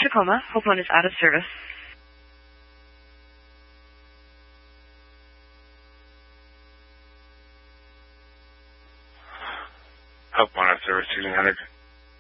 Tacoma. Hope one is out of service. Hope one out of service, 1600.